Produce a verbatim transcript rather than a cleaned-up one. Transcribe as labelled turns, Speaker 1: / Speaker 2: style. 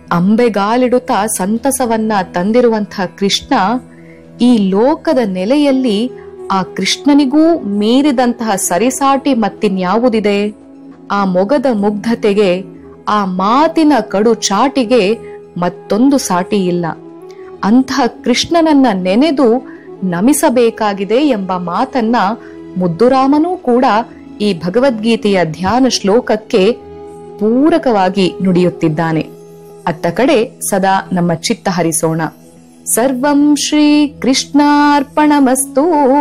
Speaker 1: ಅಂಬೆಗಾಲಿಡುತ್ತಾ ಸಂತಸವನ್ನ ತಂದಿರುವಂತಹ ಕೃಷ್ಣ, ಈ ಲೋಕದ ನೆಲೆಯಲ್ಲಿ ಆ ಕೃಷ್ಣನಿಗೂ ಮೀರಿದಂತಹ ಸರಿಸಾಟಿ ಮತ್ತಿನ್ಯಾವುದಿದೆ? ಆ ಮೊಗದ ಮುಗ್ಧತೆಗೆ, ಆ ಮಾತಿನ ಕಡು ಚಾಟಿಗೆ ಮತ್ತೊಂದು ಸಾಟಿ ಇಲ್ಲ. ಅಂತಹ ಕೃಷ್ಣನನ್ನ ನೆನೆದು ನಮಿಸಬೇಕಾಗಿದೆ ಎಂಬ ಮಾತನ್ನ ಮುದ್ದುರಾಮನೂ ಕೂಡ ಈ ಭಗವದ್ಗೀತೆಯ ಧ್ಯಾನ ಶ್ಲೋಕಕ್ಕೆ ಪೂರಕವಾಗಿ ನುಡಿಯುತ್ತಿದ್ದಾನೆ. ಅತ್ತ ಕಡೆ ಸದಾ ನಮ್ಮ ಚಿತ್ತ ಹರಿಸೋಣ. ಸರ್ವಂ ಶ್ರೀ ಕೃಷ್ಣಾರ್ಪಣಮಸ್ತು.